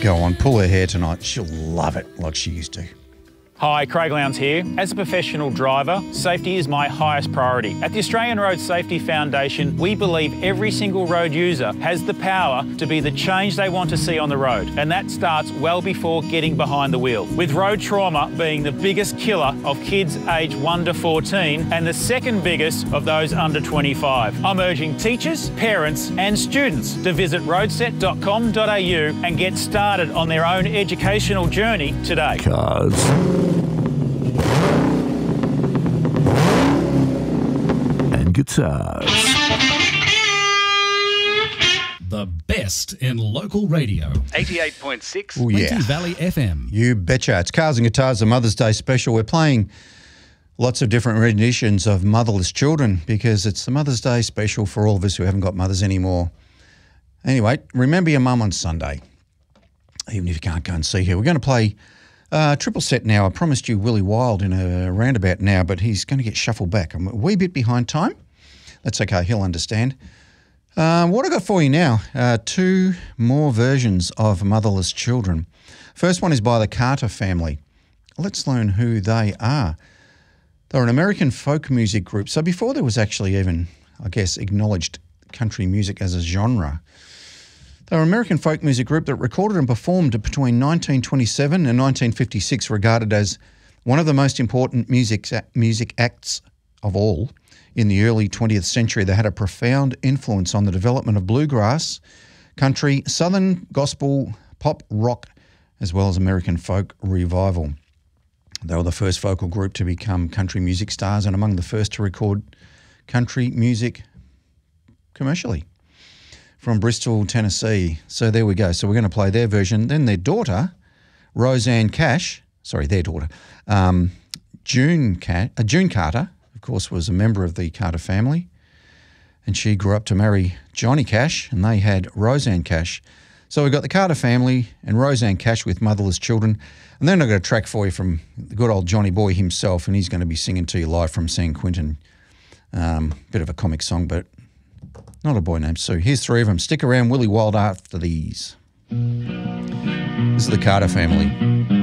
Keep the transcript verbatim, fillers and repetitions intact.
Go on, pull her hair tonight. She'll love it like she used to. Hi, Craig Lowndes here. As a professional driver, safety is my highest priority. At the Australian Road Safety Foundation, we believe every single road user has the power to be the change they want to see on the road, and that starts well before getting behind the wheel. With road trauma being the biggest killer of kids aged one to fourteen and the second biggest of those under twenty-five. I'm urging teachers, parents and students to visit roadset dot com dot a u and get started on their own educational journey today. Cars. And guitars. The best in local radio. eighty-eight point six Oh, yeah. Twenty Valley F M. You betcha. It's Cars and Guitars, a Mother's Day special. We're playing lots of different renditions of Motherless Children because it's the Mother's Day special for all of us who haven't got mothers anymore. Anyway, remember your mum on Sunday, even if you can't go and see her. We're going to play uh, triple set now. I promised you Willie Wild in a roundabout now, but he's going to get shuffled back. I'm a wee bit behind time. That's okay. He'll understand. Uh, what I got for you now, uh, two more versions of Motherless Children. First one is by the Carter family. Let's learn who they are. They're an American folk music group. So before there was actually even, I guess, acknowledged country music as a genre, they were an American folk music group that recorded and performed between nineteen twenty-seven and nineteen fifty-six, regarded as one of the most important music, music acts of all. In the early twentieth century, they had a profound influence on the development of bluegrass, country, southern gospel, pop, rock, as well as American folk revival. They were the first vocal group to become country music stars and among the first to record country music commercially from Bristol, Tennessee. So there we go. So we're going to play their version. Then their daughter, Rosanne Cash, sorry, their daughter, um, June, Ca- uh, June Carter, of course, was a member of the Carter family, and she grew up to marry Johnny Cash, and they had Rosanne Cash. So we've got the Carter family and Rosanne Cash with Motherless Children, and then I've got a track for you from the good old Johnny Boy himself, and he's going to be singing to you live from San Quentin. Um, bit of a comic song, but not a boy named Sue. Here's three of them. Stick around, Willie Wild, after these. This is the Carter family.